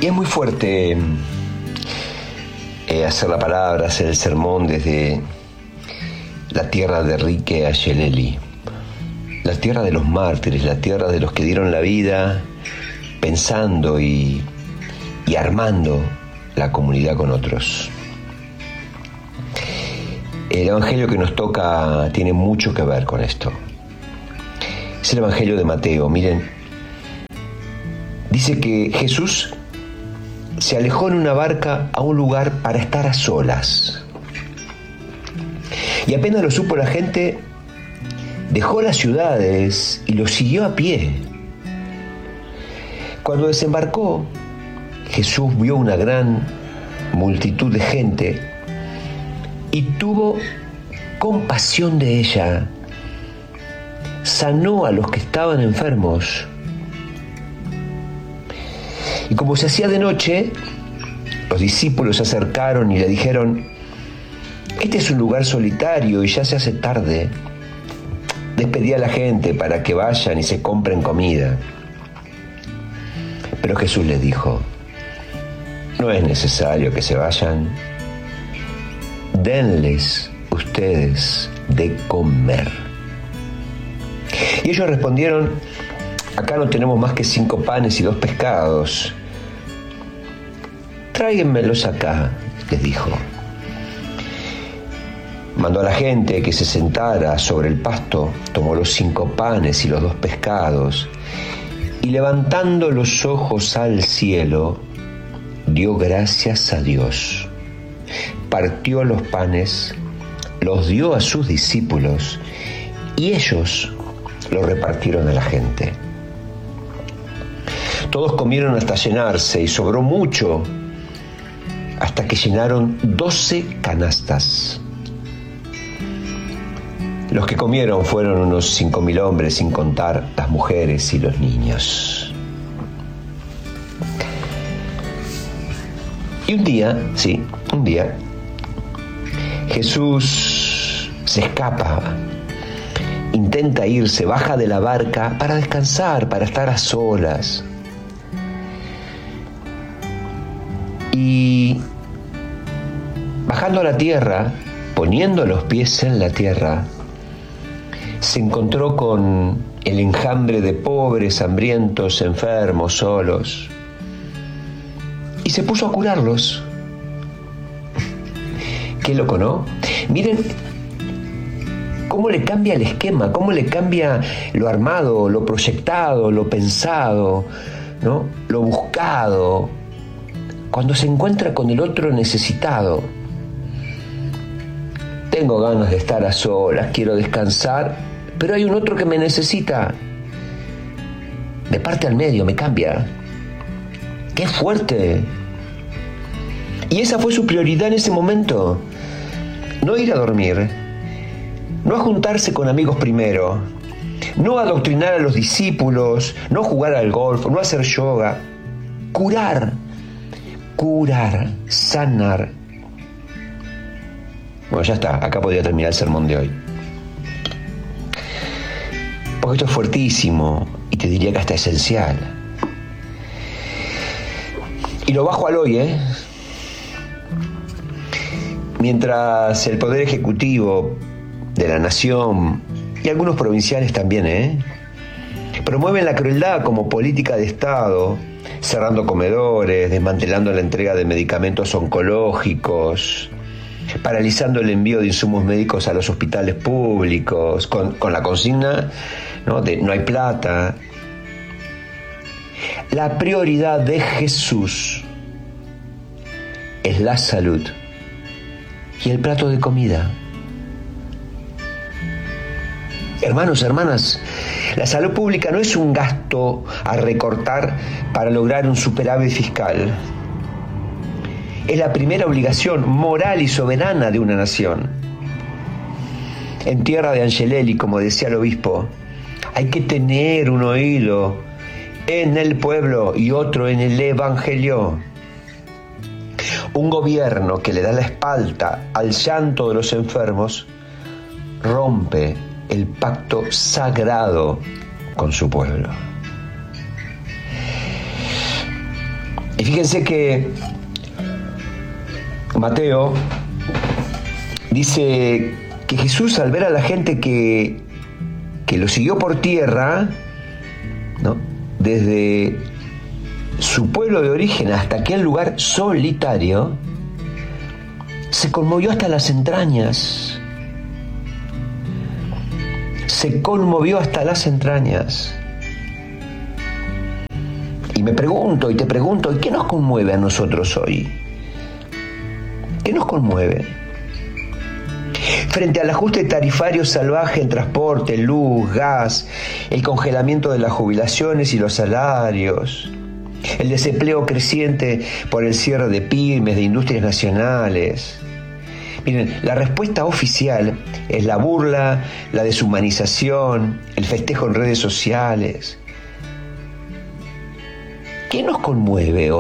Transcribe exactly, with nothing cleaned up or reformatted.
Y es muy fuerte eh, hacer la palabra, hacer el sermón desde la tierra de Enrique Angelelli, la tierra de los mártires, la tierra de los que dieron la vida pensando y, y armando la comunidad con otros. El evangelio que nos toca tiene mucho que ver con esto. Es el evangelio de Mateo. Miren, dice que Jesús se alejó en una barca a un lugar para estar a solas. Y apenas lo supo la gente, dejó las ciudades y lo siguió a pie. Cuando desembarcó, Jesús vio una gran multitud de gente y tuvo compasión de ella. Sanó a los que estaban enfermos. Y como se hacía de noche, los discípulos se acercaron y le dijeron: este es un lugar solitario y ya se hace tarde. Despedí a la gente para que vayan y se compren comida. Pero Jesús les dijo: no es necesario que se vayan. Denles ustedes de comer. Y ellos respondieron: acá no tenemos más que cinco panes y dos pescados. Tráiganmelos acá, les dijo. Mandó a la gente que se sentara sobre el pasto, tomó los cinco panes y los dos pescados, y levantando los ojos al cielo, dio gracias a Dios. Partió los panes, los dio a sus discípulos, y ellos los repartieron a la gente. Todos comieron hasta llenarse, y sobró mucho, hasta que llenaron doce canastas. Los que comieron fueron unos cinco mil hombres, sin contar las mujeres y los niños. Y un día, sí, un día, Jesús se escapa, intenta irse, baja de la barca para descansar, para estar a solas. Y bajando a la tierra, poniendo los pies en la tierra, se encontró con el enjambre de pobres, hambrientos, enfermos, solos, y se puso a curarlos. Qué loco, ¿no? Miren cómo le cambia el esquema, cómo le cambia lo armado, lo proyectado, lo pensado, ¿no? Lo buscado, cuando se encuentra con el otro necesitado. Tengo ganas de estar a solas, quiero descansar, pero hay un otro que me necesita. Me parte al medio, me cambia. ¡Qué fuerte! Y esa fue su prioridad en ese momento. No ir a dormir, no a juntarse con amigos primero, no adoctrinar a los discípulos, no jugar al golf, no hacer yoga. Curar, curar, sanar. Bueno, ya está, acá podría terminar el sermón de hoy. Porque esto es fuertísimo y te diría que hasta esencial. Y lo bajo al hoy, ¿eh? Mientras el Poder Ejecutivo de la Nación, y algunos provinciales también, ¿eh?, promueven la crueldad como política de Estado, cerrando comedores, desmantelando la entrega de medicamentos oncológicos, paralizando el envío de insumos médicos a los hospitales públicos, con, con la consigna, ¿no?, de no hay plata. La prioridad de Jesús es la salud y el plato de comida. Hermanos, hermanas, la salud pública no es un gasto a recortar para lograr un superávit fiscal. Es la primera obligación moral y soberana de una nación. En tierra de Angelelli, como decía el obispo, hay que tener un oído en el pueblo y otro en el evangelio. Un gobierno que le da la espalda al llanto de los enfermos rompe el pacto sagrado con su pueblo. Y fíjense que Mateo dice que Jesús, al ver a la gente que, que lo siguió por tierra, ¿no?, desde su pueblo de origen hasta aquel lugar solitario, se conmovió hasta las entrañas. Se conmovió hasta las entrañas. Y me pregunto y te pregunto, ¿y qué nos conmueve a nosotros hoy? ¿Qué nos conmueve? Frente al ajuste tarifario salvaje en transporte, luz, gas, el congelamiento de las jubilaciones y los salarios, el desempleo creciente por el cierre de pymes, de industrias nacionales. Miren, la respuesta oficial es la burla, la deshumanización, el festejo en redes sociales. ¿Qué nos conmueve hoy?